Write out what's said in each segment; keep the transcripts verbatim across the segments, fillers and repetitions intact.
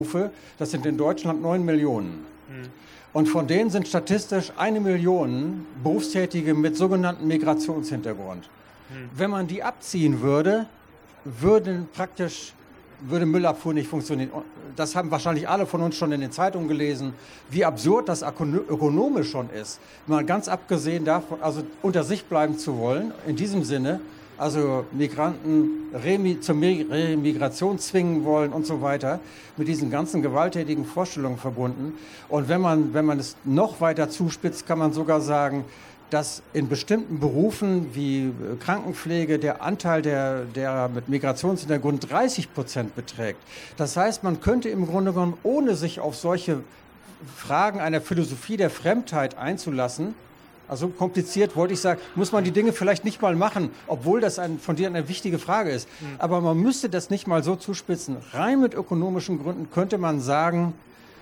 Das sind in Deutschland neun Millionen. Mhm. Und von denen sind statistisch eine Million Berufstätige mit sogenannten Migrationshintergrund. Mhm. Wenn man die abziehen würde, würden praktisch, würde Müllabfuhr nicht funktionieren. Das haben wahrscheinlich alle von uns schon in den Zeitungen gelesen, wie absurd das ökonomisch schon ist. Mal ganz abgesehen davon, also unter sich bleiben zu wollen, in diesem Sinne, also Migranten Remi- zur Remigration zwingen wollen und so weiter, mit diesen ganzen gewalttätigen Vorstellungen verbunden. Und wenn man, wenn man es noch weiter zuspitzt, kann man sogar sagen, dass in bestimmten Berufen wie Krankenpflege der Anteil der, der mit Migrationshintergrund dreißig Prozent beträgt. Das heißt, man könnte im Grunde genommen, ohne sich auf solche Fragen einer Philosophie der Fremdheit einzulassen, also kompliziert wollte ich sagen, muss man die Dinge vielleicht nicht mal machen, obwohl das ein, von dir eine wichtige Frage ist. Mhm. Aber man müsste das nicht mal so zuspitzen. Rein mit ökonomischen Gründen könnte man sagen,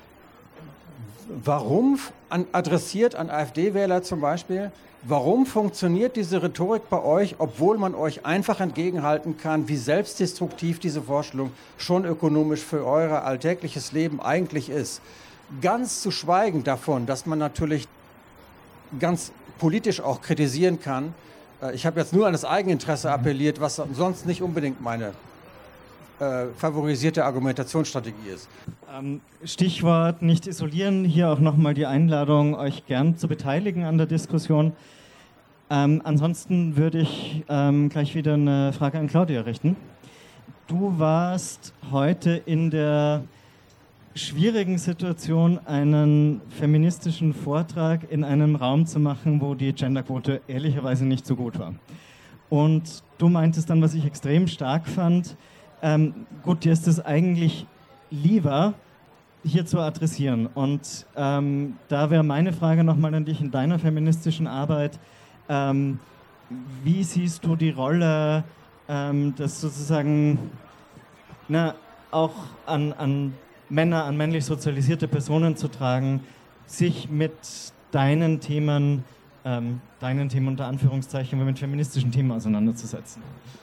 warum, an, adressiert an AfD-Wähler zum Beispiel, warum funktioniert diese Rhetorik bei euch, obwohl man euch einfach entgegenhalten kann, wie selbstdestruktiv diese Vorstellung schon ökonomisch für euer alltägliches Leben eigentlich ist. Ganz zu schweigen davon, dass man natürlich ganz politisch auch kritisieren kann. Ich habe jetzt nur an das Eigeninteresse appelliert, was sonst nicht unbedingt meine äh, favorisierte Argumentationsstrategie ist. Ähm, Stichwort nicht isolieren, hier auch nochmal die Einladung, euch gern zu beteiligen an der Diskussion. Ähm, ansonsten würde ich ähm, gleich wieder eine Frage an Claudia richten. Du warst heute in der schwierigen Situation, einen feministischen Vortrag in einem Raum zu machen, wo die Genderquote ehrlicherweise nicht so gut war. Und du meintest dann, was ich extrem stark fand, ähm, gut, dir ist es eigentlich lieber, hier zu adressieren. Und ähm, da wäre meine Frage nochmal an dich in deiner feministischen Arbeit. Ähm, wie siehst du die Rolle, ähm, das sozusagen na, auch an, an Männer, an männlich sozialisierte Personen zu tragen, sich mit deinen Themen, ähm, deinen Themen unter Anführungszeichen, mit feministischen Themen auseinanderzusetzen?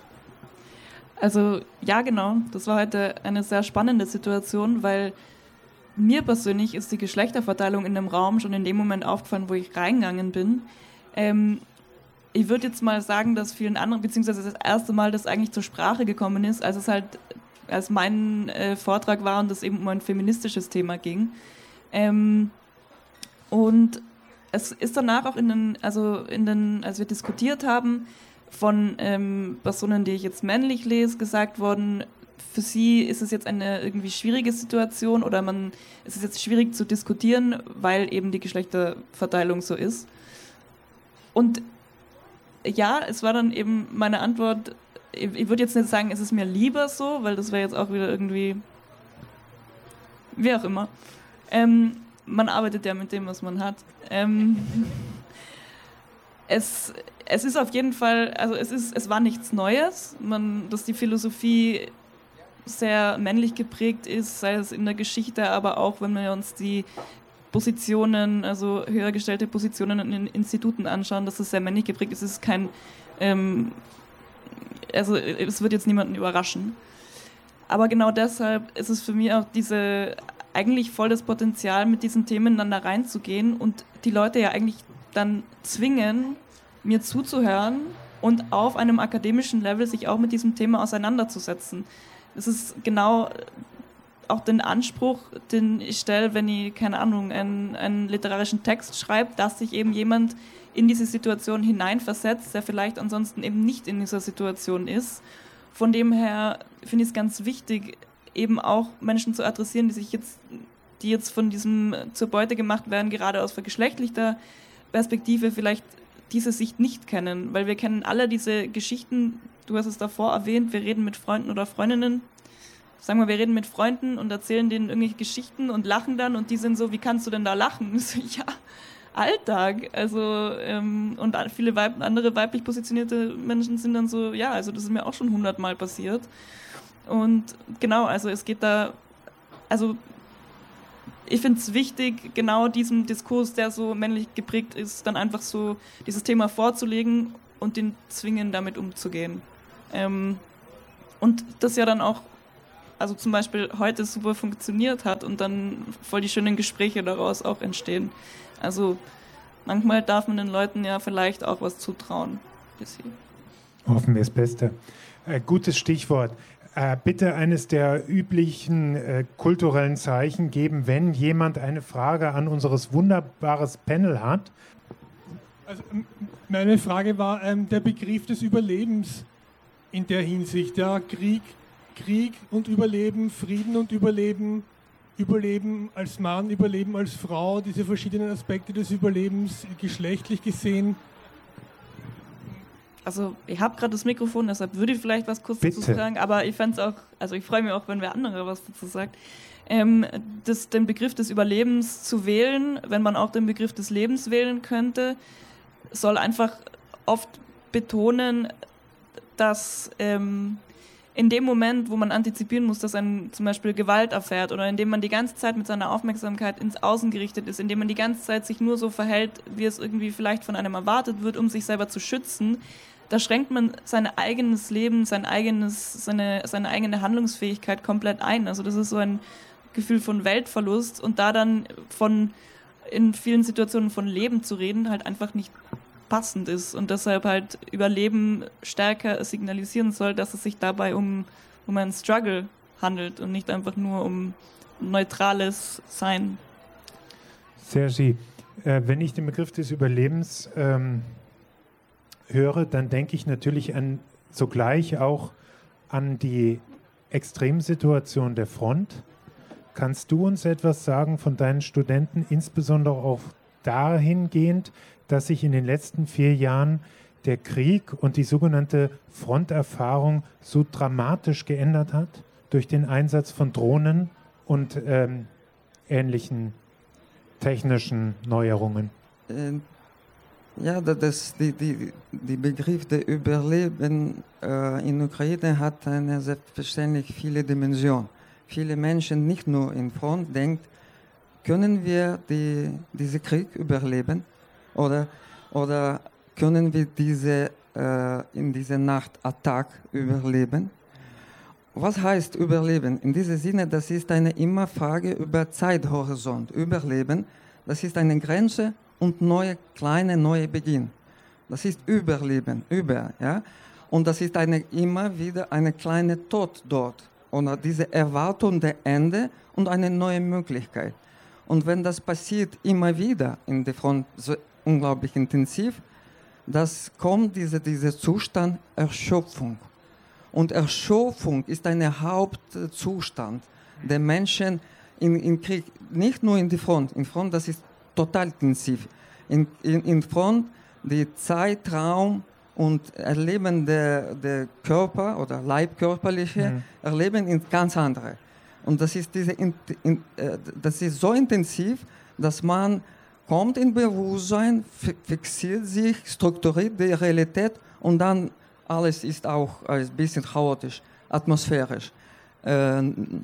Also ja, genau. Das war heute eine sehr spannende Situation, weil mir persönlich ist die Geschlechterverteilung in dem Raum schon in dem Moment aufgefallen, wo ich reingegangen bin. Ähm, ich würde jetzt mal sagen, dass vielen anderen, beziehungsweise das erste Mal, das eigentlich zur Sprache gekommen ist, als es halt als mein äh, Vortrag war und es eben um ein feministisches Thema ging. Ähm, und es ist danach auch in den, also in den, als wir diskutiert haben, von ähm, Personen, die ich jetzt männlich lese, gesagt worden, für sie ist es jetzt eine irgendwie schwierige Situation oder man, es ist jetzt schwierig zu diskutieren, weil eben die Geschlechterverteilung so ist. Und ja, es war dann eben meine Antwort, ich würde jetzt nicht sagen, es ist mir lieber so, weil das wäre jetzt auch wieder irgendwie, wie auch immer. Ähm, man arbeitet ja mit dem, was man hat. Ähm, es, es ist auf jeden Fall, also es ist, es war nichts Neues, man, dass die Philosophie sehr männlich geprägt ist, sei es in der Geschichte, aber auch, wenn wir uns die Positionen, also höher gestellte Positionen in den Instituten anschauen, dass es sehr männlich geprägt ist. Es ist kein ähm, Also es wird jetzt niemanden überraschen. Aber genau deshalb ist es für mich auch diese eigentlich voll das Potenzial, mit diesen Themen dann da reinzugehen und die Leute ja eigentlich dann zwingen, mir zuzuhören und auf einem akademischen Level sich auch mit diesem Thema auseinanderzusetzen. Das ist genau auch den Anspruch, den ich stelle, wenn ich, keine Ahnung, einen, einen literarischen Text schreibe, dass sich eben jemand in diese Situation hineinversetzt, der vielleicht ansonsten eben nicht in dieser Situation ist. Von dem her finde ich es ganz wichtig, eben auch Menschen zu adressieren, die sich jetzt, die jetzt von diesem zur Beute gemacht werden, gerade aus geschlechtlicher Perspektive vielleicht diese Sicht nicht kennen, weil wir kennen alle diese Geschichten, du hast es davor erwähnt, wir reden mit Freunden oder Freundinnen, sagen wir, wir reden mit Freunden und erzählen denen irgendwelche Geschichten und lachen dann und die sind so, wie kannst du denn da lachen? So, ja, Alltag, also ähm, und viele Weib- andere weiblich positionierte Menschen sind dann so, ja, also das ist mir auch schon hundertmal passiert und genau, also es geht da, also ich finde es wichtig, genau diesem Diskurs, der so männlich geprägt ist, dann einfach so dieses Thema vorzulegen und den zwingen, damit umzugehen. Ähm, und das ja dann auch also zum Beispiel heute super funktioniert hat und dann voll die schönen Gespräche daraus auch entstehen. Also manchmal darf man den Leuten ja vielleicht auch was zutrauen. Hoffen wir das Beste. Äh, gutes Stichwort. Äh, bitte eines der üblichen äh, kulturellen Zeichen geben, wenn jemand eine Frage an unseres wunderbares Panel hat. Also meine Frage war ähm, der Begriff des Überlebens in der Hinsicht. Ja, Krieg, Krieg und Überleben, Frieden und Überleben, Überleben als Mann, Überleben als Frau, diese verschiedenen Aspekte des Überlebens geschlechtlich gesehen. Also ich habe gerade das Mikrofon, deshalb würde ich vielleicht was kurz Bitte. dazu sagen, aber ich fände es auch, also ich freue mich auch, wenn wer andere was dazu sagt. Ähm, das, den Begriff des Überlebens zu wählen, wenn man auch den Begriff des Lebens wählen könnte, soll einfach oft betonen, dass ähm, in dem Moment, wo man antizipieren muss, dass man zum Beispiel Gewalt erfährt oder indem man die ganze Zeit mit seiner Aufmerksamkeit ins Außen gerichtet ist, indem man die ganze Zeit sich nur so verhält, wie es irgendwie vielleicht von einem erwartet wird, um sich selber zu schützen, da schränkt man sein eigenes Leben, sein eigenes, seine, seine eigene Handlungsfähigkeit komplett ein. Also das ist so ein Gefühl von Weltverlust und da dann von in vielen Situationen von Leben zu reden, halt einfach nicht passend ist und deshalb halt Überleben stärker signalisieren soll, dass es sich dabei um, um einen Struggle handelt und nicht einfach nur um neutrales Sein. Sergi, äh, wenn ich den Begriff des Überlebens ähm, höre, dann denke ich natürlich an sogleich auch an die Extremsituation der Front. Kannst du uns etwas sagen von deinen Studenten, insbesondere auch dahingehend, dass sich in den letzten vier Jahren der Krieg und die sogenannte Fronterfahrung so dramatisch geändert hat durch den Einsatz von Drohnen und ähm, ähnlichen technischen Neuerungen? Äh, ja, das, die, die, die Begriff der Überleben äh, in Ukraine hat eine selbstverständlich viele Dimensionen. Viele Menschen, nicht nur in Front, denken, können wir die, diesen Krieg überleben oder, oder können wir diese, äh, in dieser Nachtattacke überleben? Was heißt Überleben? In diesem Sinne, das ist eine immer Frage über Zeithorizont. Überleben, das ist eine Grenze und neue, kleine, neue Beginn. Das ist Überleben, über, ja. Und das ist eine, immer wieder eine kleine Tod dort. Oder diese Erwartung der Ende und eine neue Möglichkeit. Und wenn das passiert immer wieder in der Front so unglaublich intensiv, das kommt diese, dieser Zustand Erschöpfung. Und Erschöpfung ist ein Hauptzustand der Menschen in, in Krieg, nicht nur in der Front. In Front, das ist total intensiv. In, in, in Front, der Zeitraum und Erleben der, der Körper oder Leibkörperliche mhm. Erleben ist ganz andere. Und das ist, diese, in, in, äh, das ist so intensiv, dass man kommt in Bewusstsein, fixiert sich, strukturiert die Realität und dann alles ist auch ein bisschen chaotisch, atmosphärisch. Äh,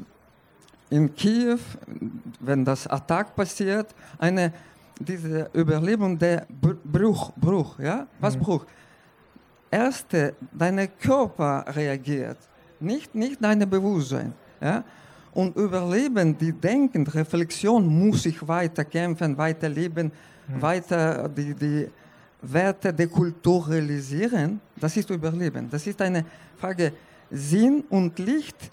in Kiew, wenn das Attack passiert, eine diese Überlebung der Bruch, Bruch, ja? Was mhm. Bruch? Erste, dein Körper reagiert, nicht, nicht dein Bewusstsein. Ja? Und Überleben, die Denken, Reflexion muss ich weiter kämpfen, weiter leben, mhm. weiter die, die Werte der Kultur realisieren. Das ist Überleben. Das ist eine Frage Sinn und Licht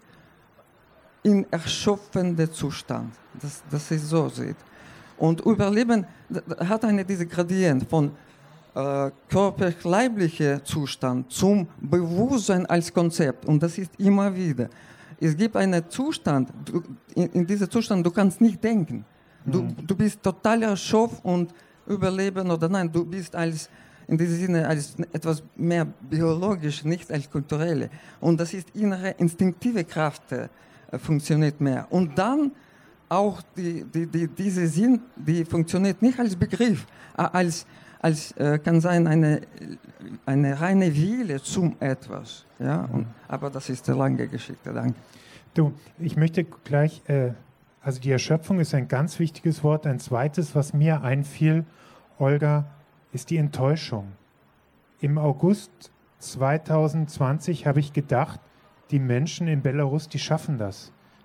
in erschöpfendem Zustand. Das, das ist so sieht. Und Überleben hat eine diese Gradient von äh, körperlich-leiblicher Zustand zum Bewusstsein als Konzept. Und das ist immer wieder. Es gibt einen Zustand, du, in, in diesem Zustand, du kannst nicht denken. Du, mhm. du bist total erschöpft und überleben oder nein, du bist als, in diesem Sinne als etwas mehr biologisch, nicht als kulturelle. Und das ist innere instinktive Kraft, äh, funktioniert mehr. Und dann auch die, die, die, diese Sinn, die funktioniert nicht als Begriff, als, als äh, kann sein eine, eine reine Wille zum etwas. Ja? Und, aber das ist eine lange Geschichte. Danke. Du, ich möchte gleich, äh, also die Erschöpfung ist ein ganz wichtiges Wort. Ein zweites, was mir einfiel, Olga, ist die Enttäuschung. Im August zwanzig zwanzig habe ich gedacht, die Menschen in Belarus, die schaffen das.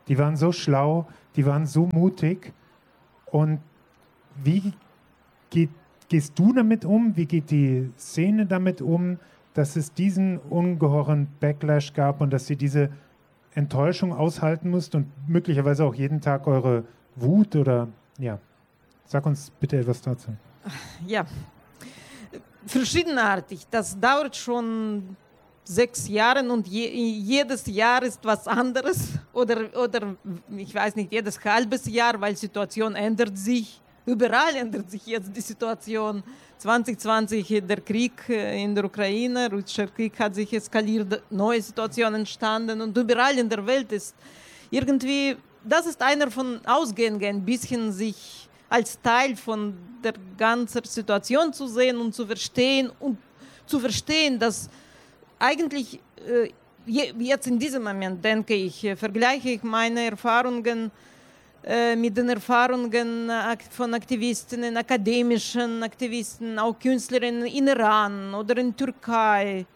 Die waren so schlau, die waren so mutig. Und wie geht, gehst du damit um? Wie geht die Szene damit um, dass es diesen ungeheuren Backlash gab und dass ihr diese Enttäuschung aushalten musst und möglicherweise auch jeden Tag eure Wut oder, ja, sag uns bitte etwas dazu. Ja, verschiedenartig. Das dauert schon sechs Jahre und je, jedes Jahr ist was anderes oder, oder ich weiß nicht, jedes halbes Jahr, weil die Situation ändert sich. Überall ändert sich jetzt die Situation. zwanzig zwanzig der Krieg in der Ukraine, russischer Krieg hat sich eskaliert, neue Situationen entstanden und überall in der Welt ist irgendwie, das ist einer von Ausgängen, ein bisschen sich als Teil von der ganzen Situation zu sehen und zu verstehen und zu verstehen, dass eigentlich äh, jetzt in diesem Moment, denke ich, vergleiche ich meine Erfahrungen mit den Erfahrungen von Aktivistinnen, akademischen Aktivisten, auch Künstlerinnen in Iran oder in Türkei,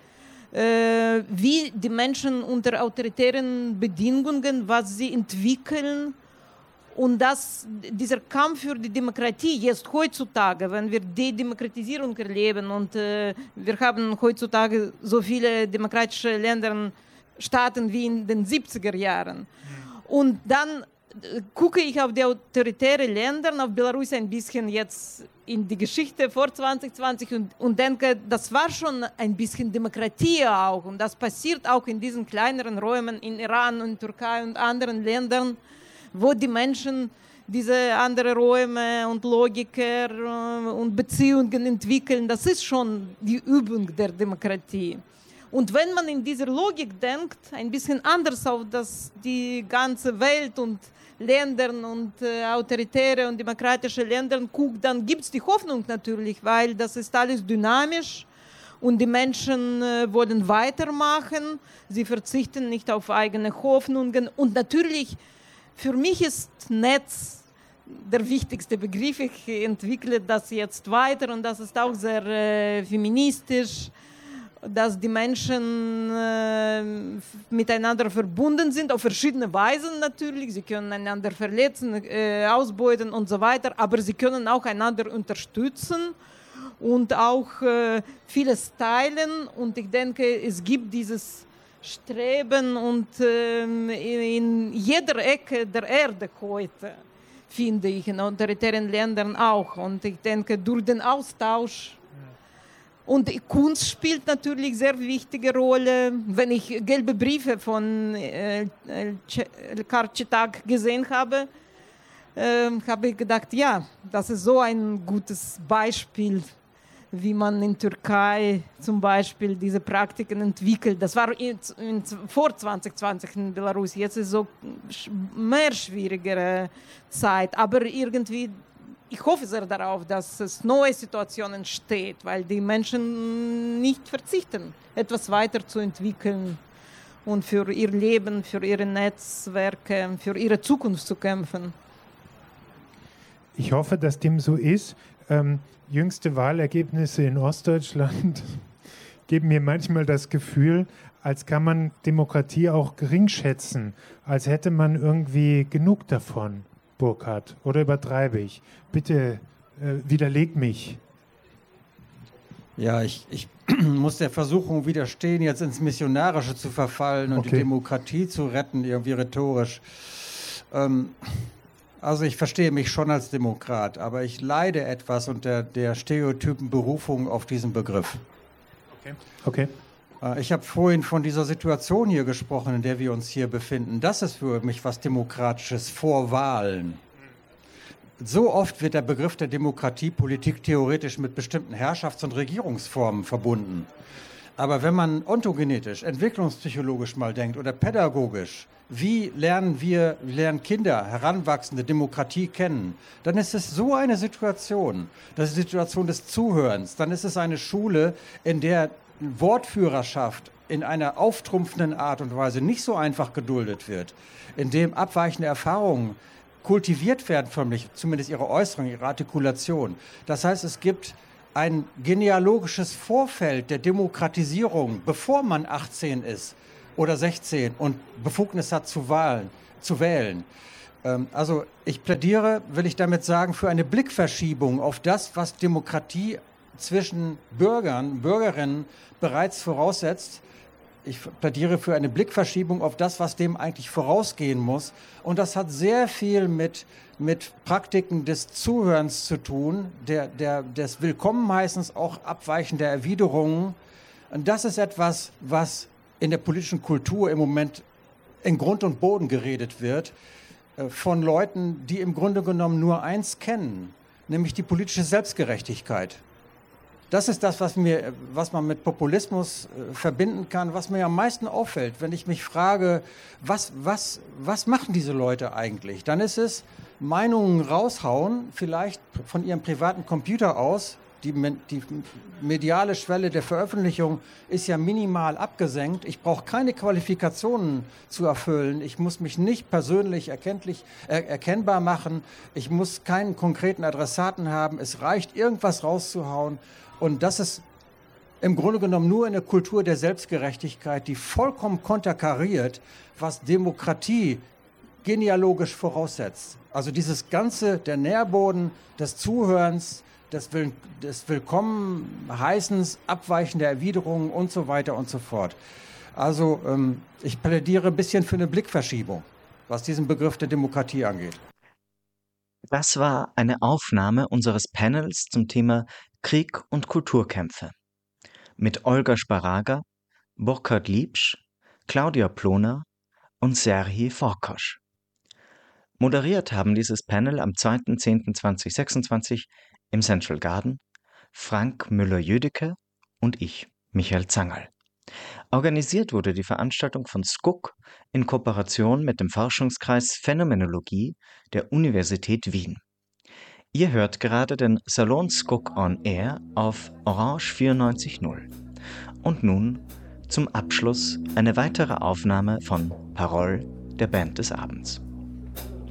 wie die Menschen unter autoritären Bedingungen, was sie entwickeln und dass dieser Kampf für die Demokratie jetzt heutzutage, wenn wir die Demokratisierung erleben und wir haben heutzutage so viele demokratische Länder, Staaten wie in den siebziger Jahren und dann gucke ich auf die autoritären Länder, auf Belarus ein bisschen jetzt in die Geschichte vor zwanzig zwanzig und, und denke, das war schon ein bisschen Demokratie auch und das passiert auch in diesen kleineren Räumen in Iran und Türkei und anderen Ländern, wo die Menschen diese anderen Räume und Logiker und Beziehungen entwickeln. Das ist schon die Übung der Demokratie. Und wenn man in dieser Logik denkt, ein bisschen anders auf das, die ganze Welt und Länder und äh, autoritäre und demokratische Länder guckt, dann gibt es die Hoffnung natürlich, weil das ist alles dynamisch und die Menschen äh, wollen weitermachen, sie verzichten nicht auf eigene Hoffnungen und natürlich für mich ist Netz der wichtigste Begriff, ich entwickle das jetzt weiter und das ist auch sehr äh, feministisch, dass die Menschen äh, miteinander verbunden sind, auf verschiedene Weisen natürlich. Sie können einander verletzen, äh, ausbeuten und so weiter, aber sie können auch einander unterstützen und auch äh, vieles teilen. Und ich denke, es gibt dieses Streben und äh, in jeder Ecke der Erde heute, finde ich, in autoritären Ländern auch. Und ich denke, durch den Austausch und Kunst spielt natürlich sehr wichtige Rolle. Wenn ich gelbe Briefe von äh, Karczytak gesehen habe, äh, habe ich gedacht, ja, das ist so ein gutes Beispiel, wie man in Türkei zum Beispiel diese Praktiken entwickelt. Das war in, in, vor zwanzig zwanzig in Belarus. Jetzt ist so mehr schwierigere Zeit, aber irgendwie ich hoffe sehr darauf, dass es neue Situationen entstehen, weil die Menschen nicht verzichten, etwas weiterzuentwickeln und für ihr Leben, für ihre Netzwerke, für ihre Zukunft zu kämpfen. Ich hoffe, dass dem so ist. Ähm, jüngste Wahlergebnisse in Ostdeutschland geben mir manchmal das Gefühl, als kann man Demokratie auch geringschätzen, als hätte man irgendwie genug davon. Burkhard, oder übertreibe ich? Bitte äh, widerleg mich. Ja, ich, ich muss der Versuchung widerstehen, jetzt ins Missionarische zu verfallen und okay. die Demokratie zu retten, irgendwie rhetorisch. Ähm, also ich verstehe mich schon als Demokrat, aber ich leide etwas unter der stereotypen Berufung auf diesen Begriff. Okay. Okay. Ich habe vorhin von dieser Situation hier gesprochen, in der wir uns hier befinden. Das ist für mich was Demokratisches vor Wahlen. So oft wird der Begriff der Demokratie politiktheoretisch mit bestimmten Herrschafts- und Regierungsformen verbunden. Aber wenn man ontogenetisch, entwicklungspsychologisch mal denkt oder pädagogisch, wie lernen wir, lernen Kinder, Heranwachsende Demokratie kennen, dann ist es so eine Situation, das ist die Situation des Zuhörens, dann ist es eine Schule, in der Wortführerschaft in einer auftrumpfenden Art und Weise nicht so einfach geduldet wird, in dem abweichende Erfahrungen kultiviert werden förmlich, zumindest ihre Äußerung, ihre Artikulation. Das heißt, es gibt ein genealogisches Vorfeld der Demokratisierung, bevor man achtzehn ist, oder sechzehn und Befugnis hat zu, Wahlen, zu wählen. Ähm, also ich plädiere, will ich damit sagen, für eine Blickverschiebung auf das, was Demokratie zwischen Bürgern, Bürgerinnen bereits voraussetzt. Ich plädiere für eine Blickverschiebung auf das, was dem eigentlich vorausgehen muss. Und das hat sehr viel mit, mit Praktiken des Zuhörens zu tun, der, der, des Willkommenheißens, auch abweichender Erwiderungen. Und das ist etwas, was in der politischen Kultur im Moment in Grund und Boden geredet wird, äh, von Leuten, die im Grunde genommen nur eins kennen, nämlich die politische Selbstgerechtigkeit. Das ist das, was, mir, was man mit Populismus äh, verbinden kann, was mir am meisten auffällt. Wenn ich mich frage, was, was, was machen diese Leute eigentlich? Dann ist es Meinungen raushauen, vielleicht von ihrem privaten Computer aus. Die, die mediale Schwelle der Veröffentlichung ist ja minimal abgesenkt. Ich brauche keine Qualifikationen zu erfüllen. Ich muss mich nicht persönlich erkenntlich, er, erkennbar machen. Ich muss keinen konkreten Adressaten haben. Es reicht, irgendwas rauszuhauen. Und das ist im Grunde genommen nur eine Kultur der Selbstgerechtigkeit, die vollkommen konterkariert, was Demokratie genealogisch voraussetzt. Also dieses Ganze, der Nährboden des Zuhörens, des, Will- des Willkommenheißens, abweichender Erwiderungen und so weiter und so fort. Also ähm, ich plädiere ein bisschen für eine Blickverschiebung, was diesen Begriff der Demokratie angeht. Das war eine Aufnahme unseres Panels zum Thema Krieg und Kulturkämpfe mit Olga Sparaga, Burkhard Liebsch, Claudia Ploner und Serhii Forkosch. Moderiert haben dieses Panel am zweiter zehnter zweitausendsechsundzwanzig im Central Garden Frank Müller-Jödecke und ich, Michael Zangerl. Organisiert wurde die Veranstaltung von S K U K in Kooperation mit dem Forschungskreis Phänomenologie der Universität Wien. Ihr hört gerade den Salon S K U K on Air auf Orange vierundneunzig Komma null. Und nun zum Abschluss eine weitere Aufnahme von Parole, der Band des Abends.